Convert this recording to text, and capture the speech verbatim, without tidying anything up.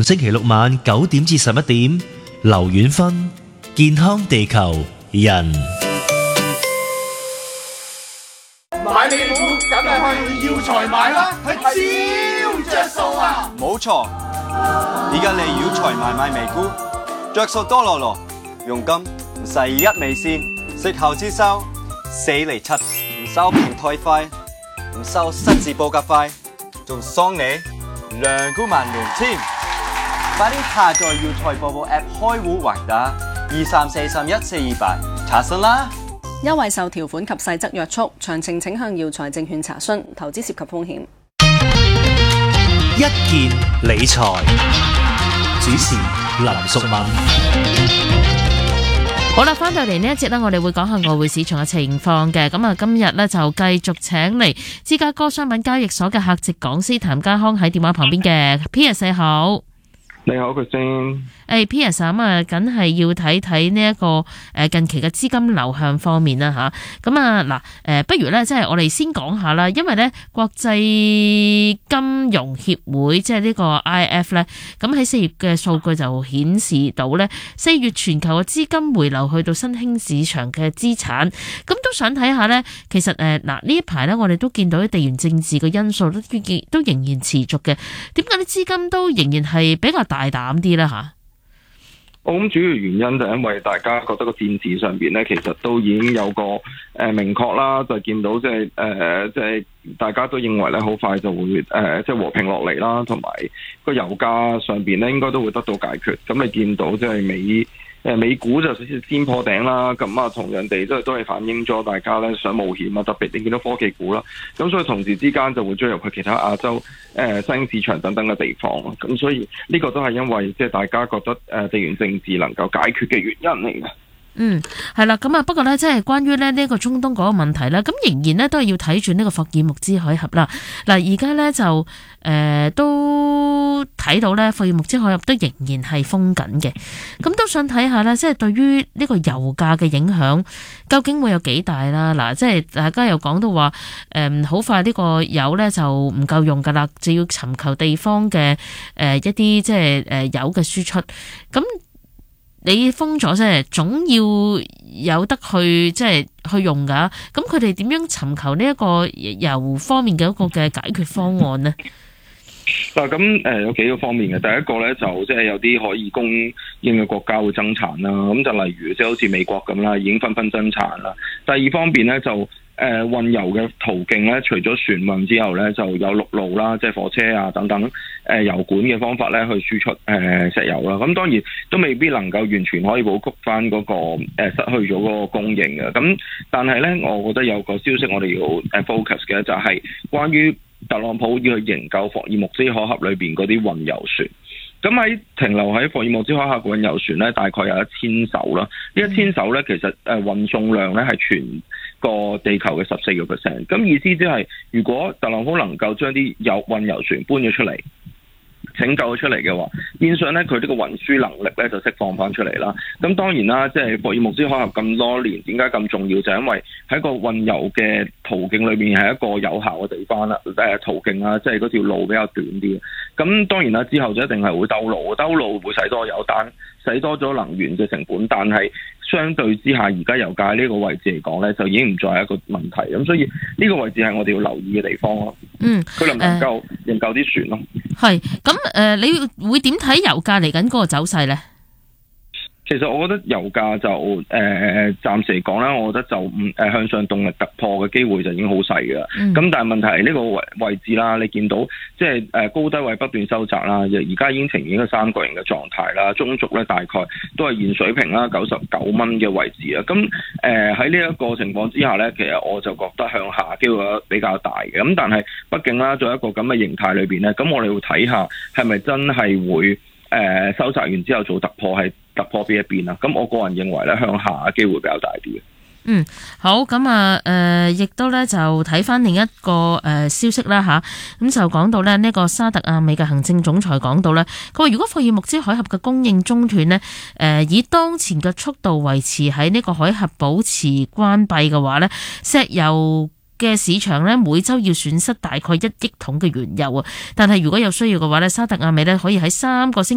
星期六晚九點至十一點，劉遠芬健康地球人。 買美股梗係去耀才買啦，係超着數啊！ 冇錯，而家嚟耀才買買美股，着數多落落，佣金唔使一美仙，息後之收四厘七，唔收平台費，唔收失字報價費，仲送你兩股萬元添！快啲下載耀才播報 App 開戶還打二三四三一四二八查詢啦！ 優惠受條款及細則約束，詳情請向耀才證券查詢。投資涉及風險。 一件理財主持林淑敏。 好啦，翻到嚟呢一節呢，我哋會講下外匯市場嘅情況嘅。咁啊，今日呢，就繼續請嚟芝加哥商品交易所嘅客席講師譚家康喺電話旁邊嘅。Piers 你好。 你好，佢先。 誒 Piers 咁啊，梗係要睇睇呢一個誒近期嘅資金流向方面啦吓。咁啊嗱，誒不如咧，即係我哋先講下啦，因為咧國際金融協會即係呢個 I F 咧，咁喺四月嘅數據就顯示到咧，四月全球嘅資金回流去到新興市場嘅資產，咁都想睇下咧，其實誒嗱呢一排咧，我哋都見到啲地緣政治嘅因素都都仍然持續嘅，點解啲資金都仍然係比較大膽啲咧吓？ 我諗主要原因就係因為大家覺得個戰事上邊咧，其實都已經有個誒、呃、明確啦，就見到即係誒即係大家都認為咧，好快就會誒即係和平落嚟啦，同埋個油價上邊咧應該都會得到解決。咁你見到即係美誒美股就先先破頂啦，咁啊同樣地都係都係反映咗大家咧想冒險啊，特別你見到科技股啦，咁所以同時之間就會追入去其他亞洲誒、呃、新興市場等等嘅地方，咁所以呢個都係因為即係大家覺得誒地緣政治能夠解決嘅原因嚟嘅。 嗯，係啦，咁啊，不過咧，即係關於咧呢個中東嗰個問題咧，咁仍然咧都係要睇住呢個霍爾木茲海峽啦。嗱，而家咧就誒、呃、都睇到咧霍爾木茲海峽都仍然係封緊嘅，咁都想睇下咧，即係對於呢個油價嘅影響究竟會有幾大啦？嗱，即係大家又講到話誒，好、呃、快呢個油咧就唔夠用噶啦，就要尋求地方嘅誒、呃、一啲即係誒油嘅輸出，咁。你封咗啫，總要有得去即係去用噶。咁佢哋點樣尋求呢一個油方面嘅一個嘅解決方案呢？ 嗱，咁誒有幾個方面嘅。第一個咧就即係有啲可以供應嘅國家會增產啦。咁就例如即係好似美國咁啦，已經紛紛增產啦。第二方面咧就誒、呃、運油嘅途徑咧，除咗船運之後咧，就有陸路啦，即係火車啊等等誒、呃、油管嘅方法咧去輸出誒、呃、石油啦。咁當然都未必能夠完全可以補給翻嗰個誒、呃、失去咗嗰個供應嘅。咁但係咧，我覺得有個消息我哋要誒 focus 嘅就係關於特朗普要去營救霍爾木茲海峽裏邊嗰啲運油船。咁喺停留喺霍爾木茲海峽嘅運油船咧，大概有一千艘啦。呢一千艘咧，其實誒運送量咧係全個地球嘅十四個 percent。咁意思即係，如果特朗普能夠將啲油運油船搬咗出嚟，拯救咗出嚟嘅話，變相咧佢呢個運輸能力咧就釋放翻出嚟啦。咁當然啦，即係霍爾木茲海峽咁多年，點解咁重要？就係因為喺個運油嘅途徑裏面係一個有效嘅地方啦。誒途徑啊，即係嗰條路比較短啲。咁當然啦，之後就一定係會兜路，兜路會使多油，但使多咗能源嘅成本。但係相對之下，而家油價呢個位置嚟講咧，就已經唔再係一個問題。咁所以呢個位置係我哋要留意嘅地方咯。 嗯， 佢能唔能夠營救啲船咯？ 係咁誒，你會點睇油價嚟緊嗰個走勢咧？ 其實我覺得油價就誒、呃、暫時嚟講啦，我覺得就唔誒、呃、向上動力突破嘅機會就已經好細㗎啦。咁、嗯、但係問題係呢個位位置啦，你見到即係誒高低位不斷收窄啦，而家已經呈現一個三角形嘅狀態啦，中軸咧大概都係現水平啦，九十九蚊嘅位置啊。咁誒喺呢一個情況之下咧，其實我就覺得向下機會比較大嘅。咁但係畢竟啦，在一個咁嘅形態裏邊咧，咁我哋要睇下係咪真係會誒、呃、收窄完之後做突破係。突破邊一邊啊？咁我個人認為咧，向下嘅機會比較大啲嘅。 嗯，好，咁啊，誒、呃，亦都咧就睇翻另一個誒、呃、消息啦吓，咁就講到咧呢個沙特阿美嘅行政總裁講到咧，佢話如果霍爾木茲海峽嘅供應中斷呢，誒、呃、以當前嘅速度維持喺呢個海峽保持關閉嘅話咧，石油嘅市場咧每週要損失大概一億桶嘅原油啊，但係如果有需要嘅話咧，沙特阿美咧可以喺三個星